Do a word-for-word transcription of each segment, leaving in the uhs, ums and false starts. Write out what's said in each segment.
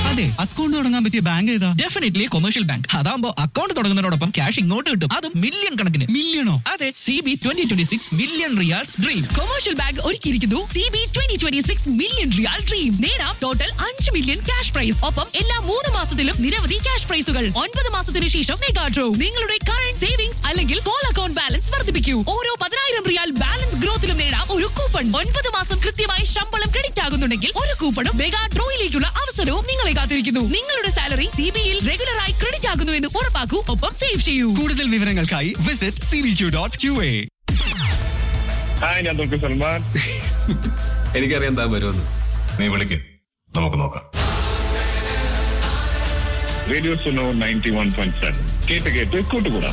അതെ, അക്കൗണ്ട് തുടങ്ങാൻ പറ്റിയ ബാങ്ക് ഏതാ? Definitely commercial bank. അതാകുമ്പോൾ അക്കൗണ്ട് തുടങ്ങുന്നതിനോടൊപ്പം ക്യാഷ് ഇങ്ങോട്ട് കിട്ടും, അതും മില്യൺ കണക്കിന്. മില്യണോ? അതെ, C B twenty twenty six million riyals dream. Commercial bank ഒരുക്കിയിരിക്കുന്നു C B twenty twenty six million റിയാൽ ഡ്രീം. നേടാം ടോട്ടൽ അഞ്ച് മില്യൺ ക്യാഷ് പ്രൈസ്. ഒപ്പം എല്ലാ മൂന്ന് മാസത്തിലും നിരവധി ക്യാഷ് പ്രൈസുകൾ. ഒൻപത് മാസത്തിന് ശേഷം മെഗാ ഡ്രോ. നിങ്ങളുടെ കറന്റ് സേവിംഗ്സ് അല്ലെങ്കിൽ കോൾ അക്കൗണ്ട് ബാലൻസ് വർദ്ധിപ്പിക്കൂ. ഓരോ പതിനായിരം റിയാൽ ബാലൻസ് ഗ്രോത്തിലും നേടാം ഒരു കൂപ്പൺ. ഒൻപത് മാസം കൃത്യമായി ശമ്പളം ക്രെഡിറ്റ് ആകുന്നുണ്ടെങ്കിൽ ഒരു കൂപ്പണും മെഗാ ഡ്രോയിലേക്കുള്ള അവസരവും നിങ്ങളെ കാത്തിരിക്കുന്നു. നിങ്ങളുടെ സാലറി സി ബിയിൽ റെഗുലറായി ക്രെഡിറ്റ് ആകുന്നു എന്ന് ഉറപ്പാക്കൂ. ഒപ്പം സേവ് ചെയ്യൂ. കൂടുതൽ വിവരങ്ങൾക്കായി visit C B Q dot Q A. Hi, ഞാൻ തുർക്കി സൽമാൻ. എനിക്കറിയാൻ താൻ വരുമെന്ന്. നീ വിളിക്ക്, നമുക്ക് നോക്കാം. Radio Suno ninety one point seven കേട്ട് കേട്ട് കൂട്ടുകൂടാം.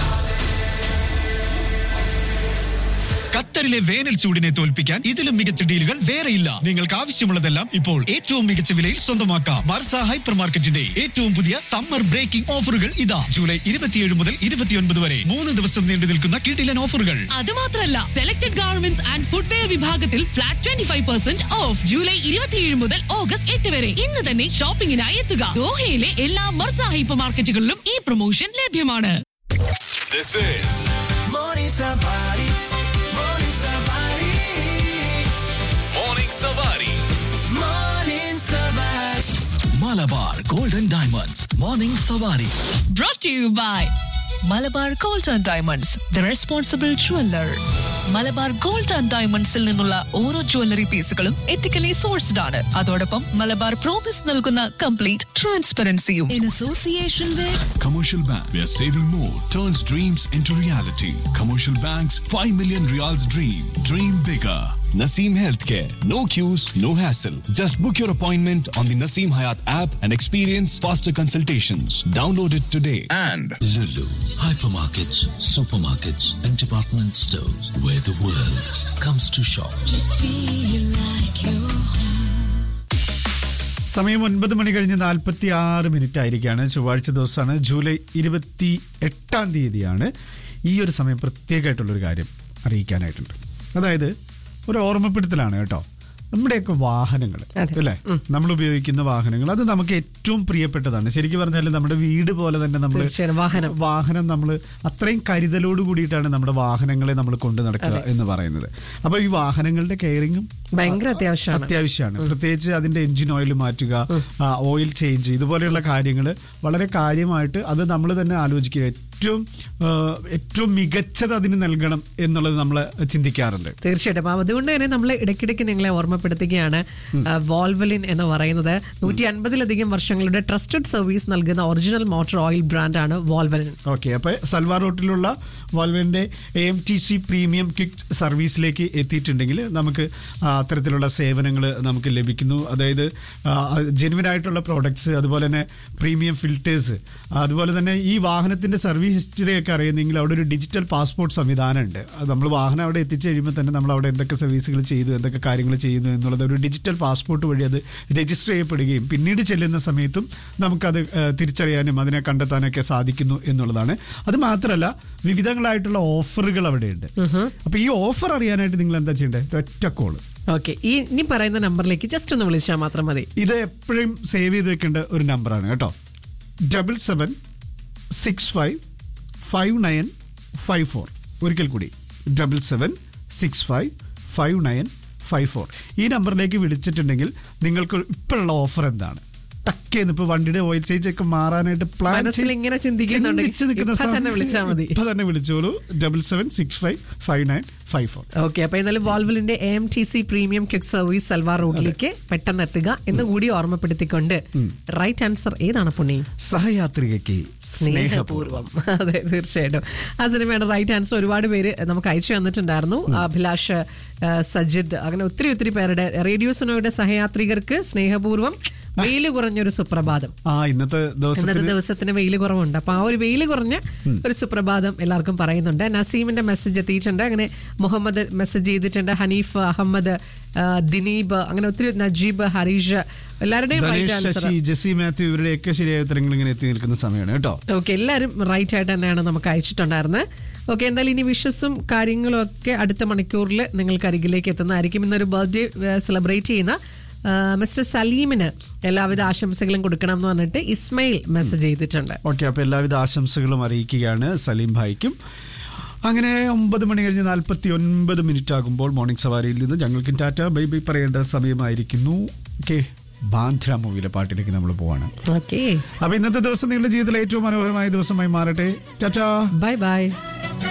ഖത്തറിലെ വേനൽ ചൂടിനെ തോൽപ്പിക്കാൻ ഇതിലും മികച്ച ഡീലുകൾ വേറെയില്ല. നിങ്ങൾക്ക് ആവശ്യമുള്ളതെല്ലാം ഇപ്പോൾ ഏറ്റവും മികച്ച വിലയിൽ സ്വന്തമാക്കാം. മർസ ഹൈപ്പർ മാർക്കറ്റിന്റെ ഏറ്റവും പുതിയ സമ്മർ ബ്രേക്കിംഗ് ഓഫറുകൾ ഇതാ. ജൂലൈ ഇരുപത്തിയേഴ് മുതൽ ഇരുപത്തിയൊൻപത് വരെ മൂന്ന് ദിവസം നീണ്ടു നിൽക്കുന്ന കിടിലൻ ഓഫറുകൾ. അത് മാത്രമല്ല, സെലക്ടഡ് ഗാർമെന്റ്സ് ആൻഡ് ഫുട്വെയർ വിഭാഗത്തിൽ flat twenty five percent of. July ഇരുപത്തിയേഴ് മുതൽ ഓഗസ്റ്റ് എട്ട് വരെ. ഇന്ന് തന്നെ ഷോപ്പിംഗിനായി എത്തുക. ദോഹയിലെ എല്ലാ മർസ ഹൈപ്പർ മാർക്കറ്റുകളിലും ഈ പ്രൊമോഷൻ ലഭ്യമാണ്. This is Morning Safari. Morning Safari. Morning Savari. Morning Safari. Malabar golden diamonds morning സവാരി. Brought to you by Malabar gold and diamonds, the responsible jeweller. Malabar gold and ഡയമണ്ട്സിൽ നിന്നുള്ള ഓരോ ജ്വല്ലറി പീസുകളും എത്തിക്കലി സോഴ്സ്ഡ് ആണ്. അതോടൊപ്പം മലബാർ പ്രോമിസ് നൽകുന്ന complete ട്രാൻസ്പെറൻസിയും. In association with Commercial Bank, where saving more turns dreams into reality. Commercial Bank's five million Riyals dream. Dream bigger. Naseem Healthcare. No queues, no hassle. Just book your appointment on the Naseem Hayat app and experience faster consultations. Download it today. And Lulu, hypermarkets, supermarkets, and department stores where the world comes to shop. സമയം ഒൻപത് മണി കഴിഞ്ഞ് നാൽപ്പത്തി ആറ് minute ആയിരിക്കുകയാണ്. ചൊവ്വാഴ്ച ദിവസമാണ്, July ഇരുപത്തി എട്ടാം തീയതിയാണ്. ഈ ഒരു സമയം പ്രത്യേകമായിട്ടുള്ളൊരു കാര്യം അറിയിക്കാനായിട്ടുണ്ട്. അതായത് ഒരു ഓർമ്മപ്പെടുത്തലാണ് കേട്ടോ. നമ്മുടെയൊക്കെ വാഹനങ്ങൾ അല്ലേ, നമ്മൾ ഉപയോഗിക്കുന്ന വാഹനങ്ങൾ, അത് നമുക്ക് ഏറ്റവും പ്രിയപ്പെട്ടതാണ്. ശരിക്കും പറഞ്ഞാൽ നമ്മുടെ വീട് പോലെ തന്നെ നമ്മൾ വാഹനം വാഹനം നമ്മൾ അത്രയും കരുതലോട് കൂടിയിട്ടാണ് നമ്മുടെ വാഹനങ്ങളെ നമ്മൾ കൊണ്ടു നടക്കുക എന്ന് പറയുന്നത്. അപ്പോൾ ഈ വാഹനങ്ങളുടെ കെയറിങ്ങും ഭയങ്കര അത്യാവശ്യമാണ് അത്യാവശ്യമാണ് പ്രത്യേകിച്ച് അതിന്റെ എഞ്ചിൻ ഓയിൽ മാറ്റുക, ഓയിൽ ചേഞ്ച്, ഇതുപോലെയുള്ള കാര്യങ്ങൾ വളരെ കാര്യമായിട്ട് അത് നമ്മൾ തന്നെ ആലോചിക്കുക. ഏറ്റവും ഏറ്റവും മികച്ചത് അതിന് നൽകണം എന്നുള്ളത് നമ്മൾ ചിന്തിക്കാറുണ്ട്. തീർച്ചയായിട്ടും. അതുകൊണ്ട് തന്നെ നമ്മൾ ഇടയ്ക്കിടയ്ക്ക് നിങ്ങളെ ഓർമ്മപ്പെടുത്തുകയാണ്, വോൾവലിൻ എന്ന് പറയുന്നത് നൂറ്റി അൻപതിലധികം വർഷങ്ങളുടെ ട്രസ്റ്റഡ് സർവീസ് നൽകുന്ന ഒറിജിനൽ മോട്ടോർ ഓയിൽ ബ്രാൻഡാണ് വോൾവലിൻ. ഓക്കെ, അപ്പൊ salwar റോട്ടിലുള്ള വോൾവലിന്റെ A M T C premium quick സർവീസിലേക്ക് എത്തിയിട്ടുണ്ടെങ്കിൽ നമുക്ക് അത്തരത്തിലുള്ള സേവനങ്ങൾ നമുക്ക് ലഭിക്കുന്നു. അതായത് ജെനുവിൻ ആയിട്ടുള്ള പ്രോഡക്ട്സ്, അതുപോലെ തന്നെ പ്രീമിയം ഫിൽറ്റേഴ്സ്, അതുപോലെ തന്നെ ഈ വാഹനത്തിന്റെ സർവീസ് ഹിസ്റ്ററി ഒക്കെ അറിയുന്നെങ്കിൽ അവിടെ ഒരു ഡിജിറ്റൽ പാസ്പോർട്ട് സംവിധാനം ഉണ്ട്. നമ്മൾ വാഹനം അവിടെ എത്തിച്ചു കഴിയുമ്പോൾ തന്നെ നമ്മൾ അവിടെ എന്തൊക്കെ സർവീസുകൾ ചെയ്തു, എന്തൊക്കെ കാര്യങ്ങൾ ചെയ്യുന്നു എന്നുള്ളത് ഒരു ഡിജിറ്റൽ പാസ്പോർട്ട് വഴി അത് രജിസ്റ്റർ ചെയ്യപ്പെടുകയും പിന്നീട് ചെല്ലുന്ന സമയത്തും നമുക്കത് തിരിച്ചറിയാനും അതിനെ കണ്ടെത്താനൊക്കെ സാധിക്കുന്നു എന്നുള്ളതാണ്. അത് മാത്രമല്ല, വിവിധങ്ങളായിട്ടുള്ള ഓഫറുകൾ അവിടെയുണ്ട്. അപ്പൊ ഈ ഓഫർ അറിയാനായിട്ട് നിങ്ങൾ എന്താ ചെയ്യേണ്ടത്? ഒറ്റ കോള്. ഓക്കെ, ഈ ഇനി പറയുന്ന നമ്പറിലേക്ക് ജസ്റ്റ് ഒന്ന് വിളിച്ചാൽ മാത്രം മതി. ഇത് എപ്പോഴും സേവ് ചെയ്ത് വെക്കേണ്ട ഒരു നമ്പറാണ് കേട്ടോ. Double seven six five five nine five four. ഒരിക്കൽ കൂടി, double seven six five five nine five four. ഈ നമ്പറിലേക്ക് വിളിച്ചിട്ടുണ്ടെങ്കിൽ നിങ്ങൾക്ക് ഇപ്പോഴുള്ള ഓഫർ എന്താണ്, ടക്കേന്ന് ഇപ്പൊ വണ്ടിയുടെ ഓയിൽ ചേഞ്ച് ഒക്കെ മാറാനായിട്ട് പ്ലാൻ ഇങ്ങനെ ചിന്തിച്ച് ഇപ്പൊ തന്നെ വിളിച്ചോളൂ. Double seven six five five nine five four. Okay, അപ്പൊ എന്നാലും വോൾവലിന്റെ A M T C premium quick service salwar റോഡിലേക്ക് പെട്ടെന്ന് എത്തുക എന്ന് കൂടി ഓർമ്മപ്പെടുത്തിക്കൊണ്ട് റൈറ്റ് ആൻസർ ഏതാണ് പുണ്ണി? സഹയാത്രികയ്ക്ക് സ്നേഹപൂർവ്വം. അതെ, തീർച്ചയായിട്ടും ആ സിനിമയുടെ റൈറ്റ് ആൻസർ ഒരുപാട് പേര് നമുക്ക് അയച്ചു തന്നിട്ടുണ്ടായിരുന്നു. അഭിലാഷ്, സജിദ്, അങ്ങനെ ഒത്തിരി ഒത്തിരി പേരുടെ റേഡിയോ സുനോയുടെ സഹയാത്രികർക്ക് സ്നേഹപൂർവ്വം വെയില് കുറഞ്ഞൊരു സുപ്രഭാതം. ആ ഇന്നത്തെ ഇന്നത്തെ ദിവസത്തിന് വെയില് കുറവുണ്ട്. അപ്പൊ ആ ഒരു വെയില് കുറഞ്ഞ ഒരു സുപ്രഭാതം എല്ലാവർക്കും പറയുന്നുണ്ട്. നസീമിന്റെ മെസ്സേജ് എത്തിയിട്ടുണ്ട്. അങ്ങനെ മുഹമ്മദ് മെസ്സേജ് ചെയ്തിട്ടുണ്ട്. ഹനീഫ്, അഹമ്മദ്, ദിനീബ്, അങ്ങനെ ഒത്തിരി, നജീബ്, ഹരീഷ്, എല്ലാവരുടെയും റൈറ്റ് ആൻസർ. ജെസി മാത്യു, ഇവരുടെയൊക്കെ ശരിയായ ഉത്തരങ്ങൾ ഇങ്ങനെ എത്തി നിൽക്കുന്ന സമയമാണ് കേട്ടോ. ഓക്കെ, എല്ലാവരും റൈറ്റ് ആയിട്ട് തന്നെയാണ് നമുക്ക് അയച്ചിട്ടുണ്ടായിരുന്നത്. ഓക്കെ, എന്തായാലും ഇനി വിഷസും കാര്യങ്ങളും ഒക്കെ അടുത്ത മണിക്കൂറിൽ നിങ്ങൾക്ക് അരികിലേക്ക് എത്തുന്നതായിരിക്കും. ഇന്നൊരു ബർത്ത്ഡേ സെലിബ്രേറ്റ് ചെയ്യുന്ന മിസ്റ്റർ സലീമിന് എല്ലാവിധ ആശംസകളും കൊടുക്കണം എന്ന് പറഞ്ഞിട്ട് ഇസ്മയിൽ മെസ്സേജ് ചെയ്തിട്ടുണ്ട്. ഓക്കെ, അപ്പോൾ എല്ലാവിധ ആശംസകളും അറിയിക്കുകയാണ് സലീം ഭായിക്കും. അങ്ങനെ ഒമ്പത് മണി കഴിഞ്ഞ് നാൽപ്പത്തി ഒൻപത് മിനിറ്റ് ആകുമ്പോൾ മോർണിംഗ് സവാരിയിൽ നിന്ന് ഞങ്ങൾക്ക് ടാറ്റ ബൈ ബൈ പറയേണ്ട സമയമായിരിക്കുന്നു. ഓക്കെ, ബാന്ദ്ര മൂവിയിലെ പാട്ടിലേക്ക് നമ്മൾ പോവാണ്. ഓക്കെ, അപ്പൊ ഇന്നത്തെ ദിവസം നിങ്ങളുടെ ജീവിതത്തിലെ ഏറ്റവും മനോഹരമായ ദിവസമായി മാറട്ടെ. Tata, bye bye.